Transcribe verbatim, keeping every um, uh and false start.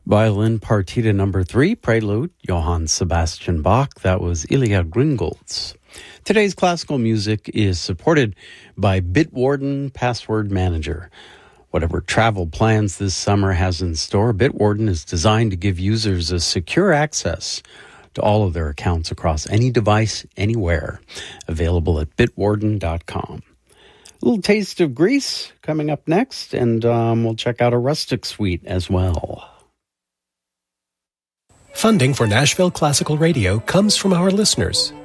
Violin Partita number three, Prelude, Johann Sebastian Bach. That was Ilya Gringolds. Today's classical music is supported by Bitwarden Password Manager. Whatever travel plans this summer has in store, Bitwarden is designed to give users a secure access to all of their accounts across any device, anywhere. Available at bitwarden dot com. A little taste of Greece coming up next, and um, we'll check out a rustic suite as well. Funding for Nashville Classical Radio comes from our listeners.